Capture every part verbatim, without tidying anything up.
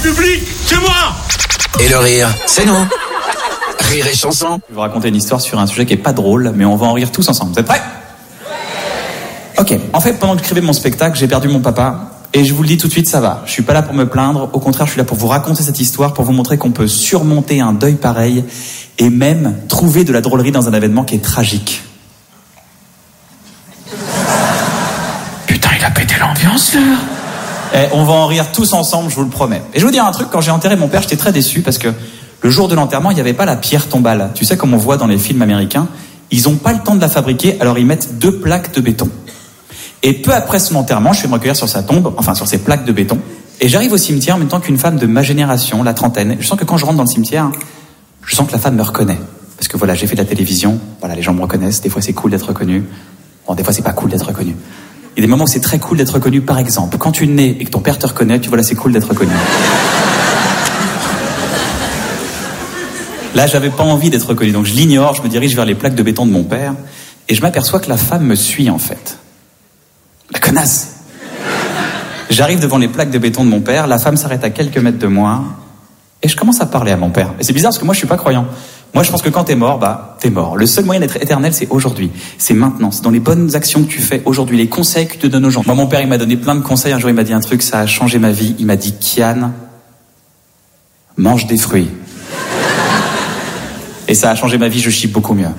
public, c'est moi. Et le rire, c'est nous. Rire et chanson. Je vais vous raconter une histoire sur un sujet qui est pas drôle, mais on va en rire tous ensemble. Vous êtes prêts ? Ok, en fait, pendant que j'écrivais mon spectacle, j'ai perdu mon papa. Et je vous le dis tout de suite, ça va. Je suis pas là pour me plaindre. Au contraire, je suis là pour vous raconter cette histoire, pour vous montrer qu'on peut surmonter un deuil pareil et même trouver de la drôlerie dans un événement qui est tragique. Putain, il a pété l'ambiance, là. Eh, on va en rire tous ensemble, je vous le promets. Et je vais vous dire un truc, quand j'ai enterré mon père, j'étais très déçu parce que le jour de l'enterrement, il n'y avait pas la pierre tombale. Tu sais, comme on voit dans les films américains, ils n'ont pas le temps de la fabriquer, alors ils mettent deux plaques de béton. Et peu après son enterrement, je vais me recueillir sur sa tombe, enfin sur ses plaques de béton, et j'arrive au cimetière en même temps qu'une femme de ma génération, la trentaine. Je sens que quand je rentre dans le cimetière, je sens que la femme me reconnaît. Parce que voilà, j'ai fait de la télévision, voilà, les gens me reconnaissent, des fois c'est cool d'être reconnu, bon, des fois c'est pas cool d'être reconnu. Il y a des moments où c'est très cool d'être reconnu, par exemple, quand tu nais et que ton père te reconnaît, tu vois là c'est cool d'être reconnu. Là, j'avais pas envie d'être reconnu, donc je l'ignore, je me dirige vers les plaques de béton de mon père, et je m'aperçois que la femme me suit en fait. La connasse. J'arrive devant les plaques de béton de mon père, la femme s'arrête à quelques mètres de moi, et je commence à parler à mon père. Et c'est bizarre parce que moi je suis pas croyant. Moi je pense que quand t'es mort, bah t'es mort. Le seul moyen d'être éternel, c'est aujourd'hui. C'est maintenant, c'est dans les bonnes actions que tu fais aujourd'hui, les conseils que tu te donnes aux gens. Moi mon père il m'a donné plein de conseils, un jour il m'a dit un truc, ça a changé ma vie. Il m'a dit, Kian, mange des fruits. Et ça a changé ma vie, je chie beaucoup mieux.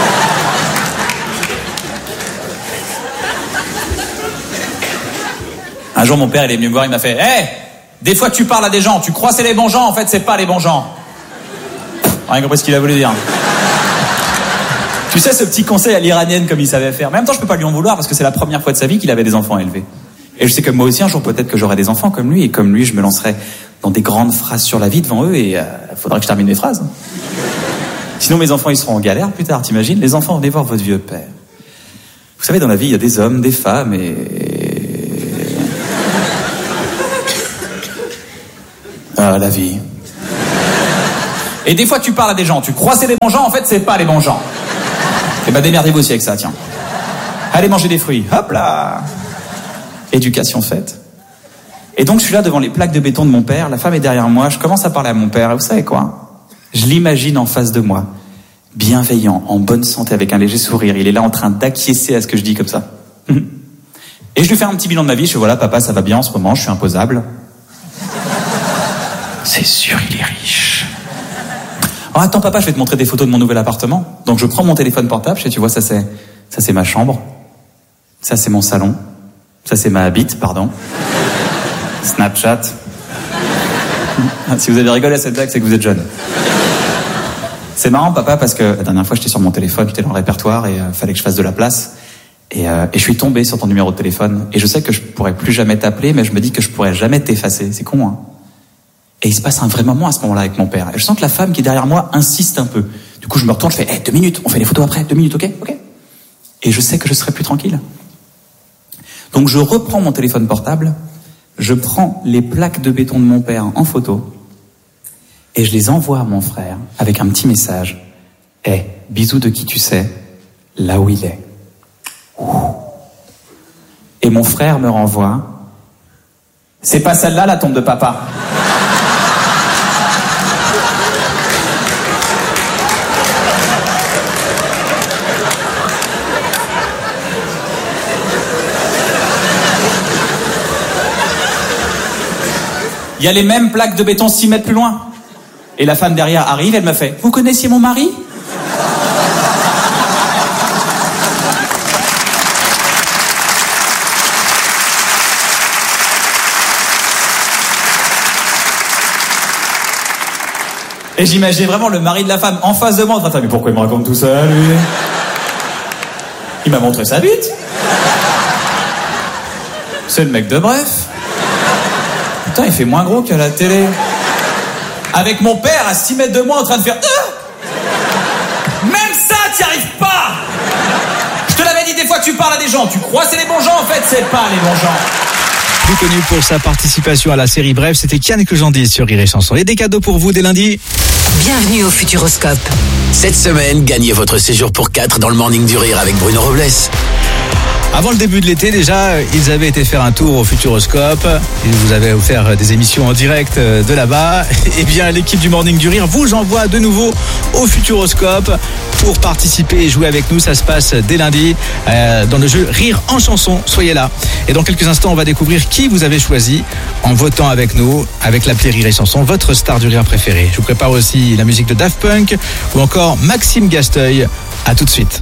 Un jour, mon père, il est venu me voir, il m'a fait « Hé, des fois tu parles à des gens, tu crois c'est les bons gens, en fait c'est pas les bons gens. » Rien compris ce qu'il a voulu dire. Tu sais, ce petit conseil à l'iranienne comme il savait faire. Mais en même temps, je peux pas lui en vouloir parce que c'est la première fois de sa vie qu'il avait des enfants à élever. Et je sais que moi aussi, un jour, peut-être que j'aurai des enfants comme lui, et comme lui, je me lancerai dans des grandes phrases sur la vie devant eux, et il euh, faudra que je termine mes phrases. Sinon, mes enfants, ils seront en galère plus tard, t'imagines ? Les enfants, venez voir votre vieux père. Vous savez, dans la vie, il y a des hommes, des femmes, et... Ah, la vie. Et des fois, tu parles à des gens, tu crois c'est les bons gens, en fait, c'est pas les bons gens. Eh ben, démerdez-vous aussi avec ça, tiens. Allez manger des fruits, hop là. Éducation faite. Et donc, je suis là devant les plaques de béton de mon père, la femme est derrière moi, je commence à parler à mon père, et vous savez quoi ? Je l'imagine en face de moi, bienveillant, en bonne santé, avec un léger sourire. Il est là en train d'acquiescer à ce que je dis comme ça. Et je lui fais un petit bilan de ma vie, je fais voilà, papa, ça va bien en ce moment, je suis imposable. C'est sûr, il est riche. Oh, attends, papa, je vais te montrer des photos de mon nouvel appartement. Donc, je prends mon téléphone portable, et tu vois, ça c'est, ça c'est ma chambre. Ça c'est mon salon. Ça c'est ma bite, pardon. Snapchat. Si vous avez rigolé à cette blague, c'est que vous êtes jeune. C'est marrant, papa, parce que la dernière fois, j'étais sur mon téléphone, j'étais dans le répertoire, et euh, fallait que je fasse de la place. Et, euh, et je suis tombé sur ton numéro de téléphone. Et je sais que je pourrais plus jamais t'appeler, mais je me dis que je pourrais jamais t'effacer. C'est con, hein. Et il se passe un vrai moment à ce moment-là avec mon père. Et je sens que la femme qui est derrière moi insiste un peu. Du coup, je me retourne, je fais hey, « deux minutes, on fait les photos après, deux minutes, ok, ok ?» Et je sais que je serai plus tranquille. Donc je reprends mon téléphone portable, je prends les plaques de béton de mon père en photo, et je les envoie à mon frère avec un petit message. « Hey, bisous de qui tu sais, là où il est. » Et mon frère me renvoie. « C'est pas celle-là la tombe de papa. » Il y a les mêmes plaques de béton six mètres plus loin. Et la femme derrière arrive, elle me fait « Vous connaissiez mon mari ?» Et j'imaginais vraiment le mari de la femme en face de moi en train de dire « Mais pourquoi il me raconte tout ça, lui ?» Il m'a montré sa bite. C'est le mec de Bref. Putain, il fait moins gros qu'à la télé. Avec mon père à six mètres de moi en train de faire euh même ça, t'y arrives pas. Je te l'avais dit, des fois tu parles à des gens, tu crois c'est les bons gens, en fait c'est pas les bons gens. Plus connu pour sa participation à la série Bref, c'était Kian que j'en dis sur Rire et Chanson. Et des cadeaux pour vous dès lundi. Bienvenue au Futuroscope. Cette semaine, gagnez votre séjour pour quatre dans le Morning du Rire avec Bruno Robles. Avant le début de l'été, déjà, ils avaient été faire un tour au Futuroscope. Ils vous avaient offert des émissions en direct de là-bas. Eh bien, l'équipe du Morning du Rire vous envoie de nouveau au Futuroscope pour participer et jouer avec nous. Ça se passe dès lundi euh, dans le jeu Rire en chanson. Soyez là. Et dans quelques instants, on va découvrir qui vous avez choisi en votant avec nous, avec l'appli Rire et chanson, votre star du rire préférée. Je vous prépare aussi la musique de Daft Punk ou encore Maxime Gasteuil. À tout de suite.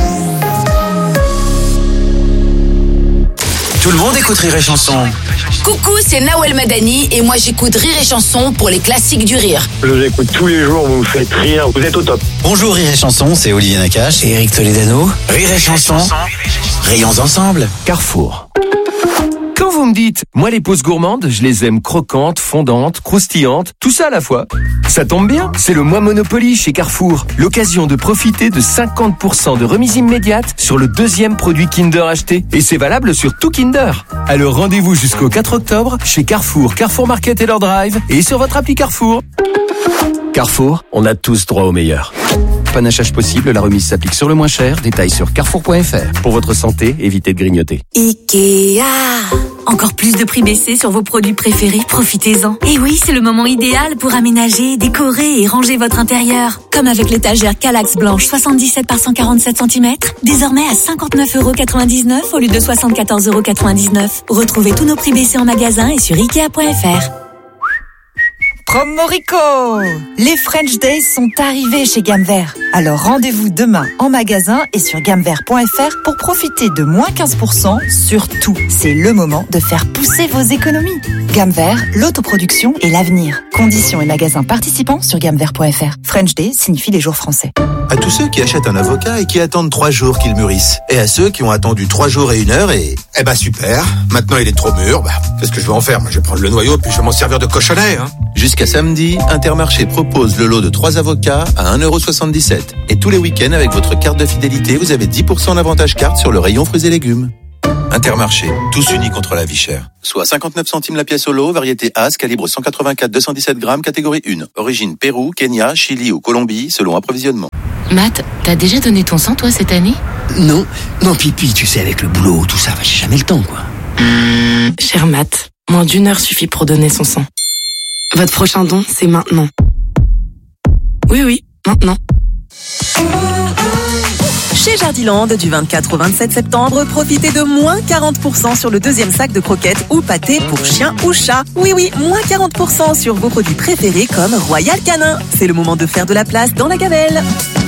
Tout le monde écoute Rire et chanson. Coucou, c'est Nawel Madani et moi j'écoute Rire et chanson pour les classiques du rire. Je vous écoute tous les jours, vous me faites rire, vous êtes au top. Bonjour Rire et chanson, c'est Olivier Nakache et Eric Toledano. Rire et chanson, rayons ensemble. Carrefour. Quand vous me dites, moi les pousses gourmandes, je les aime croquantes, fondantes, croustillantes, tout ça à la fois. Ça tombe bien, c'est le mois Monopoly chez Carrefour. L'occasion de profiter de cinquante pour cent de remise immédiate sur le deuxième produit Kinder acheté. Et c'est valable sur tout Kinder. Alors rendez-vous jusqu'au quatre octobre chez Carrefour, Carrefour Market et leur drive et sur votre appli Carrefour. Carrefour, on a tous droit au meilleur. Panachage possible, la remise s'applique sur le moins cher. Détails sur carrefour point f r. Pour votre santé, évitez de grignoter. Ikea. Encore plus de prix baissés sur vos produits préférés, profitez-en. Et oui, c'est le moment idéal pour aménager, décorer et ranger votre intérieur. Comme avec l'étagère Kallax blanche soixante-dix-sept par cent quarante-sept centimètres, désormais à cinquante-neuf euros quatre-vingt-dix-neuf au lieu de soixante-quatorze euros quatre-vingt-dix-neuf. Retrouvez tous nos prix baissés en magasin et sur ikea point f r. Promorico! Les French Days sont arrivés chez Gamme Vert. Alors rendez-vous demain en magasin et sur gamme vert point f r pour profiter de moins quinze pour cent sur tout. C'est le moment de faire pousser vos économies. Gamme Vert, l'autoproduction et l'avenir. Conditions et magasins participants sur gamme vert point f r. French Day signifie les jours français. À tous ceux qui achètent un avocat et qui attendent trois jours qu'il mûrisse. Et à ceux qui ont attendu trois jours et une heure et... Eh ben super, maintenant il est trop mûr, bah qu'est-ce que je vais en faire? Moi je vais prendre le noyau puis je vais m'en servir de cochonnet, hein. Jusqu'à samedi, Intermarché propose le lot de trois avocats à un euro soixante-dix-sept. Et tous les week-ends, avec votre carte de fidélité, vous avez dix pour cent d'avantage carte sur le rayon fruits et légumes. Intermarché, tous unis contre la vie chère. Soit cinquante-neuf centimes la pièce au lot, variété As, calibre cent quatre-vingt-quatre deux cent dix-sept grammes, catégorie un. Origine Pérou, Kenya, Chili ou Colombie, selon approvisionnement. Matt, t'as déjà donné ton sang, toi, cette année? Non, non, pipi, tu sais, avec le boulot, tout ça, j'ai jamais le temps, quoi. Mmh, cher Matt, moins d'une heure suffit pour donner son sang. Votre prochain don, c'est maintenant. Oui, oui, maintenant. Chez Jardiland, du vingt-quatre au vingt-sept septembre, profitez de moins quarante pour cent sur le deuxième sac de croquettes ou pâtés pour chien ou chat. Oui, oui, moins quarante pour cent sur vos produits préférés comme Royal Canin. C'est le moment de faire de la place dans la gamelle.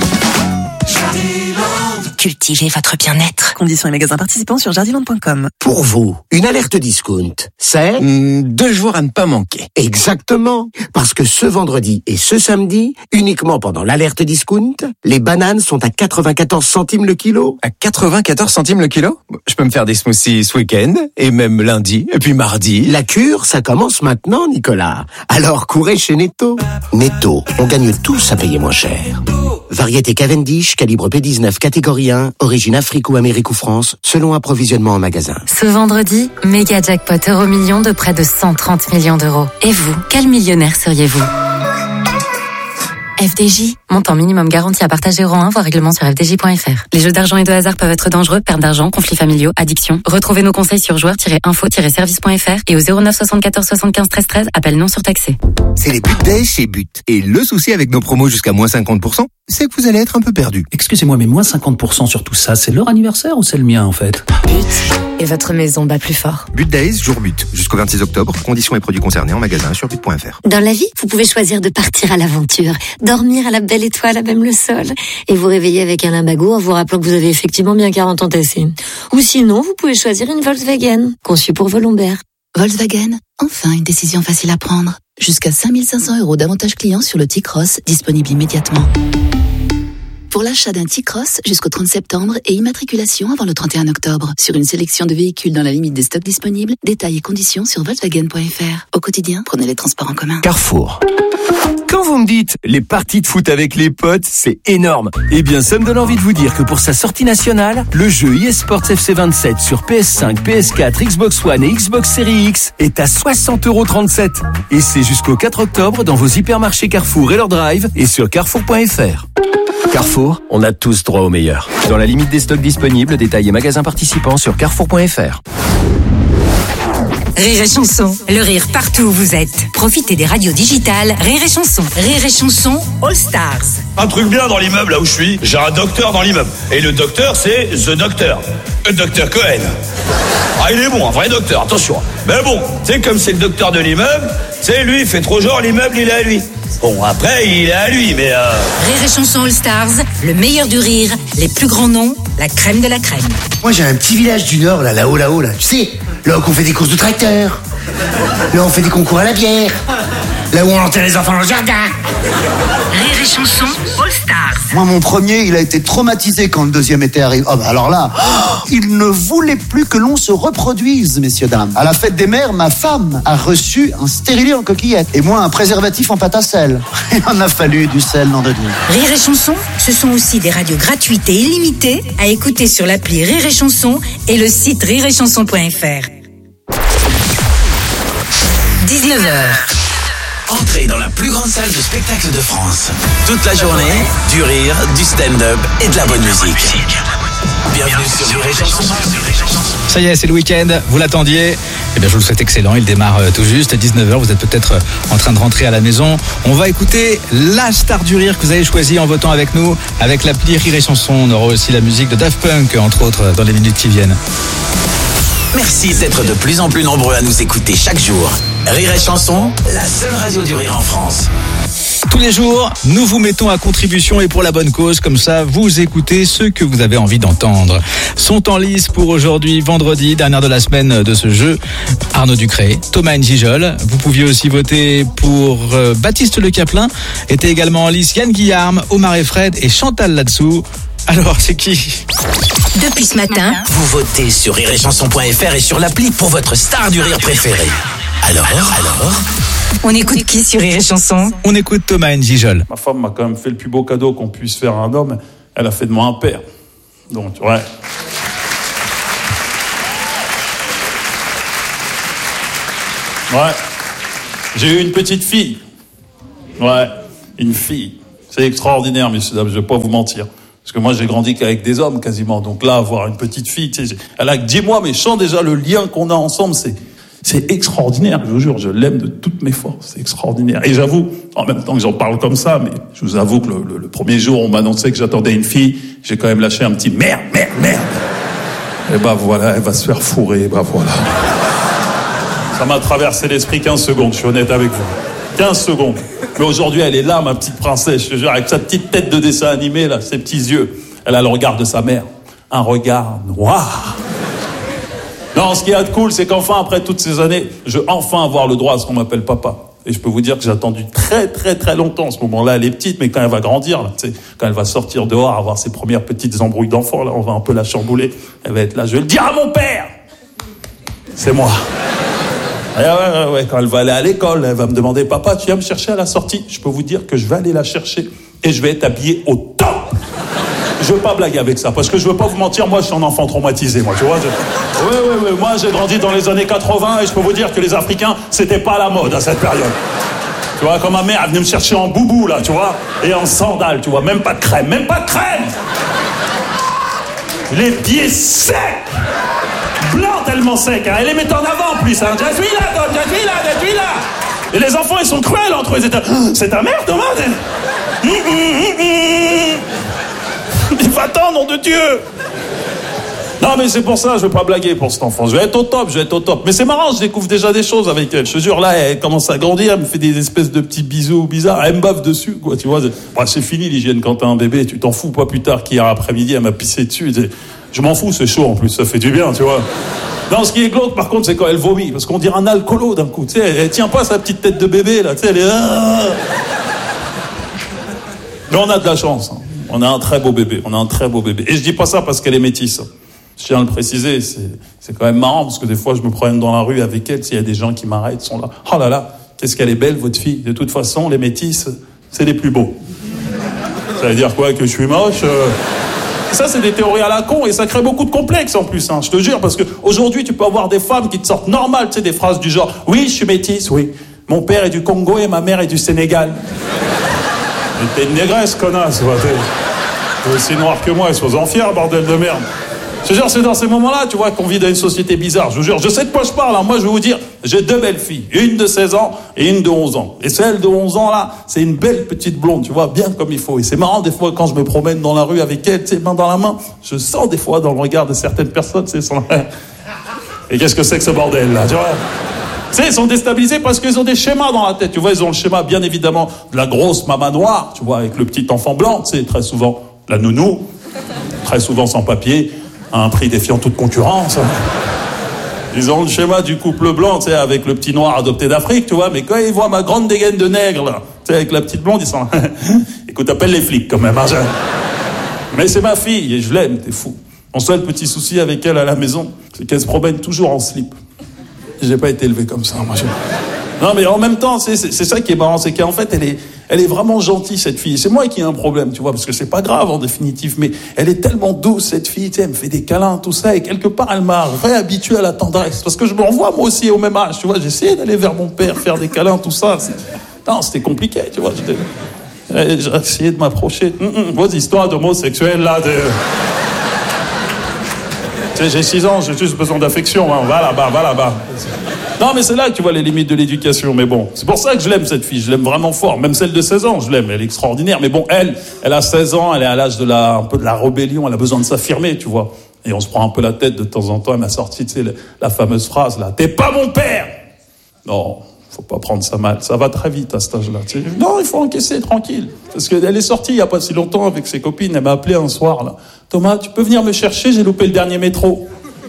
Cultivez votre bien-être. Conditions et magasins participants sur jardiland point com. Pour vous, une alerte discount, c'est mmh, deux jours à ne pas manquer. Exactement, parce que ce vendredi et ce samedi, uniquement pendant l'alerte discount, les bananes sont à quatre-vingt-quatorze centimes le kilo. À quatre-vingt-quatorze centimes le kilo? Je peux me faire des smoothies ce week-end, et même lundi, et puis mardi. La cure, ça commence maintenant, Nicolas. Alors courez chez Netto. Netto, on gagne tous à payer moins cher. Variété Cavendish, calibre P dix-neuf, catégorie un, origine Afrique ou Amérique ou France, selon approvisionnement en magasin. Ce vendredi, méga jackpot euro million de près de cent trente millions d'euros. Et vous, quel millionnaire seriez-vous? F D J, montant minimum garanti à partager euro un, voire règlement sur f d j point f r. Les jeux d'argent et de hasard peuvent être dangereux, perte d'argent, conflits familiaux, addiction. Retrouvez nos conseils sur joueurs tiret info tiret service point f r et au zéro neuf soixante-quatorze soixante-quinze treize treize, appel non surtaxé. C'est les But Days chez But. Et le souci avec nos promos jusqu'à moins cinquante pour cent, c'est que vous allez être un peu perdu. Excusez-moi, mais moins cinquante pour cent sur tout ça, c'est leur anniversaire ou c'est le mien en fait? But. Et votre maison bat plus fort. But Days, jour But. Jusqu'au vingt-six octobre, conditions et produits concernés en magasin sur but point f r. Dans la vie, vous pouvez choisir de partir à l'aventure, dormir à la belle étoile à même le sol, et vous réveiller avec un limbago en vous rappelant que vous avez effectivement bien quarante ans tassés. Ou sinon, vous pouvez choisir une Volkswagen, conçue pour vos lombaires. Volkswagen, enfin une décision facile à prendre. Jusqu'à cinq mille cinq cents euros d'avantages clients sur le T-Cross, disponible immédiatement. Pour l'achat d'un T-Cross jusqu'au trente septembre et immatriculation avant le trente et un octobre. Sur une sélection de véhicules dans la limite des stocks disponibles, détails et conditions sur volkswagen point f r. Au quotidien, prenez les transports en commun. Carrefour. Quand vous me dites les parties de foot avec les potes, c'est énorme. Eh bien, ça me donne envie de vous dire que pour sa sortie nationale, le jeu eSports F C vingt-sept sur P S cinq, P S quatre, Xbox One et Xbox Series X est à soixante euros trente-sept. Et c'est jusqu'au quatre octobre dans vos hypermarchés Carrefour et leur drive et sur carrefour point f r. Carrefour, on a tous droit au meilleur. Dans la limite des stocks disponibles, détails et magasins participants sur carrefour point f r. Rire et Chanson, le rire partout où vous êtes. Profitez des radios digitales Rire et Chanson. Rire et Chanson All Stars. Un truc bien dans l'immeuble là où je suis, j'ai un docteur dans l'immeuble. Et le docteur, c'est The Docteur. Le docteur Cohen. Ah, il est bon, un vrai docteur, attention. Mais bon, c'est comme c'est le docteur de l'immeuble, c'est lui, il fait trop genre, l'immeuble, il est à lui. Bon, après, il est à lui, mais... Euh... Rire et Chanson All Stars, le meilleur du rire, les plus grands noms, la crème de la crème. Moi, j'ai un petit village du Nord, là, là-haut, là-haut, là. Tu sais, là où on fait des courses de tracteurs. Là où on fait des concours à la bière. Là où on enterre les enfants dans le jardin. Rire et Chanson All Stars. Moi, mon premier, il a été traumatisé quand le deuxième était arrivé. Oh, bah alors là, oh, il ne voulait plus que l'on se reproduise, messieurs, dames. À la fête des mères, ma femme a reçu un stérilet en coquillette. Et moi, un préservatif en pâte à sel. Il en a fallu du sel, non de Dieu. Rire et Chanson, ce sont aussi des radios gratuites et illimitées à écouter sur l'appli Rire et Chanson et le site rire et chanson point f r. dix-neuf heures. Entrez dans la plus grande salle de spectacle de France. Toute la journée, du rire, du stand-up et de la bonne musique. Bienvenue sur Rire et Chanson. Ça y est, c'est le week-end, vous l'attendiez. Eh bien, je vous le souhaite excellent, il démarre tout juste, dix-neuf heures, vous êtes peut-être en train de rentrer à la maison. On va écouter la star du rire que vous avez choisie en votant avec nous, avec l'appli Rire et Chanson. On aura aussi la musique de Daft Punk, entre autres, dans les minutes qui viennent. Merci d'être de plus en plus nombreux à nous écouter chaque jour. Rire et Chanson, la seule radio du rire en France. Tous les jours, nous vous mettons à contribution et pour la bonne cause, comme ça vous écoutez ce que vous avez envie d'entendre. Sont en lice pour aujourd'hui, vendredi, dernière de la semaine de ce jeu, Arnaud Ducré, Thomas Njijol. Vous pouviez aussi voter pour euh, Baptiste Le Caplin. Était également en lice Yann Guillarme, Omar et Fred et Chantal là-dessous. Alors, c'est qui ? Depuis ce matin, vous votez sur rire et chanson point f r et sur l'appli pour votre star du rire préférée. Alors, alors on écoute qui sur Rire et Chanson ? On écoute Thomas Njijol. Ma femme m'a quand même fait le plus beau cadeau qu'on puisse faire à un homme. Elle a fait de moi un père. Donc, ouais. Ouais. J'ai eu une petite fille. Ouais, une fille. C'est extraordinaire, messieurs, dames, je vais pas vous mentir. Parce que moi, j'ai grandi qu'avec des hommes, quasiment. Donc là, avoir une petite fille, tu sais, elle a que dix mois, mais je sens déjà le lien qu'on a ensemble, c'est, c'est extraordinaire. Je vous jure, je l'aime de toutes mes forces. C'est extraordinaire. Et j'avoue, en même temps que j'en parle comme ça, mais je vous avoue que le, le, le premier jour, on m'annonçait que j'attendais une fille, j'ai quand même lâché un petit merde, merde, merde. Et bah voilà, elle va se faire fourrer, bah voilà. Ça m'a traversé l'esprit quinze secondes, je suis honnête avec vous. quinze secondes. Mais aujourd'hui, elle est là, ma petite princesse, je te jure, avec sa petite tête de dessin animé, là, ses petits yeux. Elle a le regard de sa mère. Un regard noir. Non, ce qui est cool, c'est qu'enfin, après toutes ces années, je vais enfin avoir le droit à ce qu'on m'appelle papa. Et je peux vous dire que j'ai attendu très, très, très longtemps. Ce moment-là, elle est petite, mais quand elle va grandir, là, tu sais, quand elle va sortir dehors, avoir ses premières petites embrouilles d'enfants, là, on va un peu la chambouler. Elle va être là, je vais le dire à mon père. C'est moi. Ouais, ouais, ouais, quand elle va aller à l'école, elle va me demander, papa, tu viens me chercher à la sortie? Je peux vous dire que je vais aller la chercher et je vais être habillé au top. Je veux pas blaguer avec ça, parce que je veux pas vous mentir, moi je suis un enfant traumatisé, moi, tu vois. Je... Ouais, ouais, ouais, moi j'ai grandi dans les années quatre-vingts et je peux vous dire que les Africains, c'était pas la mode à cette période. Tu vois, quand ma mère, elle venait me chercher en boubou, là, tu vois, et en sandales, tu vois, même pas de crème, même pas de crème. Les pieds secs. Blanc tellement sec, hein. Elle les met en avant en plus, hein. Je suis là, Tom, je suis là, je suis là. Et les enfants, ils sont cruels entre eux. C'est ta, c'est ta mère, Thomas. Hum, hum, hum, hum. Il va-t'en, nom de Dieu. Non, mais c'est pour ça, je veux pas blaguer pour cet enfant. Je vais être au top, je vais être au top. Mais c'est marrant, je découvre déjà des choses avec elle. Je te jure, là, elle commence à grandir, elle me fait des espèces de petits bisous bizarres. Elle me bave dessus, quoi, tu vois. Bah, c'est fini l'hygiène quand t'as un bébé, tu t'en fous pas plus tard qu'hier après-midi, elle m'a pissé dessus. Je m'en fous, c'est chaud en plus, ça fait du bien, tu vois. Non, ce qui est glauque, par contre, c'est quand elle vomit, parce qu'on dirait un alcoolo d'un coup, tu sais, elle, elle tient pas sa petite tête de bébé, là, tu sais, elle est... Mais on a de la chance, hein. On a un très beau bébé, on a un très beau bébé. Et je dis pas ça parce qu'elle est métisse. Je tiens à le préciser, c'est, c'est quand même marrant, parce que des fois, je me promène dans la rue avec elle, s'il y a des gens qui m'arrêtent, sont là, oh là là, Qu'est-ce qu'elle est belle, votre fille. De toute façon, les métis, c'est les plus beaux. Ça veut dire quoi, que je suis moche euh... Ça, c'est des théories à la con, et ça crée beaucoup de complexes en plus, hein, je te jure, parce que aujourd'hui, tu peux avoir des femmes qui te sortent normales, tu sais, des phrases du genre « Oui, je suis métisse, oui. Mon père est du Congo et ma mère est du Sénégal. » Mais t'es une négresse, connasse, quoi. T'es, t'es aussi noir que moi, et sois-en fier, bordel de merde. Je te jure, c'est dans ces moments-là, tu vois, qu'on vit dans une société bizarre. Je vous jure, je sais de quoi je parle, hein. Moi, je vais vous dire, j'ai deux belles filles. Une de seize ans et une de onze ans. Et celle de onze ans, là, c'est une belle petite blonde, tu vois, bien comme il faut. Et c'est marrant, des fois, quand je me promène dans la rue avec elle, tu sais, main dans la main, je sens des fois dans le regard de certaines personnes, c'est son... Et qu'est-ce que c'est que ce bordel, là, tu vois? Tu sais, ils sont déstabilisés parce qu'ils ont des schémas dans la tête. Tu vois, ils ont le schéma, bien évidemment, de la grosse maman noire, tu vois, avec le petit enfant blanc, tu sais, très souvent, la nounou, très souvent sans papier, à un prix défiant toute concurrence. Ils ont le schéma du couple blanc, tu sais, avec le petit noir adopté d'Afrique, tu vois, mais quand ils voient ma grande dégaine de nègre, là, tu sais, avec la petite blonde, ils sont... Écoute, appelle les flics, quand même, hein, je... Mais c'est ma fille, et je l'aime, t'es fou. Mon seul petit souci avec elle à la maison, c'est qu'elle se promène toujours en slip. J'ai pas été élevé comme ça, moi. Je... Non, mais en même temps, c'est, c'est, c'est ça qui est marrant, c'est qu'en fait, elle est, elle est vraiment gentille, cette fille. C'est moi qui ai un problème, tu vois, parce que c'est pas grave, en définitive, mais elle est tellement douce, cette fille, tu sais, elle me fait des câlins, tout ça, et quelque part, elle m'a réhabitué à la tendresse. Parce que je me renvoie, moi aussi, au même âge, tu vois, j'ai essayé d'aller vers mon père, faire des câlins, tout ça. C'est... Non, c'était compliqué, tu vois. J'étais... J'ai essayé de m'approcher. Hum, hum, vos histoires d'homosexuels, là, de... Tu sais, j'ai six ans, j'ai juste besoin d'affection, hein. Va là-bas, va là-bas. Non, mais c'est là que tu vois les limites de l'éducation, mais bon. C'est pour ça que je l'aime, cette fille, je l'aime vraiment fort. Même celle de seize ans, je l'aime, elle est extraordinaire. Mais bon, elle, elle a seize ans, elle est à l'âge de la, un peu de la rébellion, elle a besoin de s'affirmer, tu vois. Et on se prend un peu la tête de temps en temps, elle m'a sorti, tu sais, la, la fameuse phrase, là, « T'es pas mon père !» Non, faut pas prendre ça mal, ça va très vite à cet âge-là, tu sais. Non, il faut encaisser, tranquille. Parce qu'elle est sortie il y a pas si longtemps avec ses copines, elle m'a appelé un soir, là. « Thomas, tu peux venir me chercher, j'ai loupé le dernier métro. »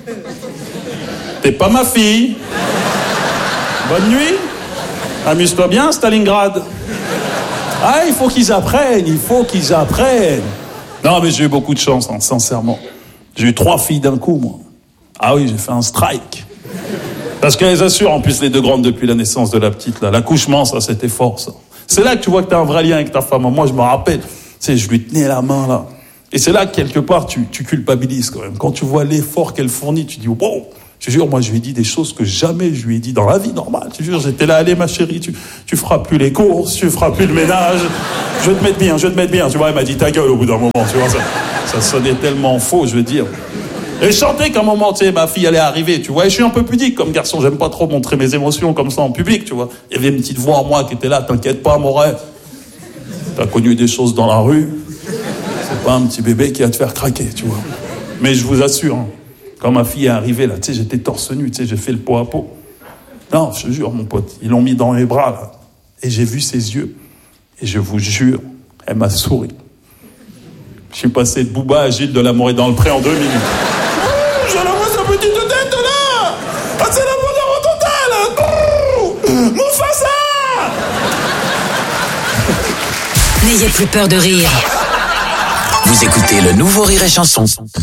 T'es pas ma fille. Bonne nuit. Amuse-toi bien, Stalingrad. Ah, il faut qu'ils apprennent, il faut qu'ils apprennent. Non, mais j'ai eu beaucoup de chance, hein, sincèrement. J'ai eu trois filles d'un coup, moi. Ah oui, j'ai fait un strike. Parce qu'elles assurent, en plus, les deux grandes depuis la naissance de la petite, là. L'accouchement, ça, c'était fort, ça. C'est là que tu vois que t'as un vrai lien avec ta femme. Moi, je me rappelle, tu sais, je lui tenais la main, là. Et c'est là que, quelque part, tu, tu culpabilises, quand même. Quand tu vois l'effort qu'elle fournit, tu dis, wow. Je te jure, moi, je lui ai dit des choses que jamais je lui ai dit dans la vie normale. Je te jure, j'étais là, allez, ma chérie, tu, tu feras plus les courses, tu feras plus le ménage. Je vais te mettre bien, je vais te mettre bien. Tu vois, elle m'a dit ta gueule au bout d'un moment, tu vois, ça, ça sonnait tellement faux, je veux dire. Et je sentais qu'à un moment, tu sais, ma fille allait arriver, tu vois, et je suis un peu pudique comme garçon, j'aime pas trop montrer mes émotions comme ça en public, tu vois. Il y avait une petite voix en moi qui était là, t'inquiète pas, mon rêve. T'as connu des choses dans la rue, c'est pas un petit bébé qui va te faire craquer, tu vois. Mais je vous assure, hein, quand ma fille est arrivée, là, tu sais, j'étais torse nu, tu sais, j'ai fait le pot à pot. Non, je te jure, mon pote, ils l'ont mis dans les bras, là. Et j'ai vu ses yeux. Et je vous jure, elle m'a souri. Je suis passé de Booba à Gilles de l'amour est dans le pré en deux minutes. Ouh, je la vois sa petite tête, là! Ah, c'est la bonheur au total! Ouh, Mufasa! N'ayez plus peur de rire. Vous écoutez le nouveau Rire et Chanson.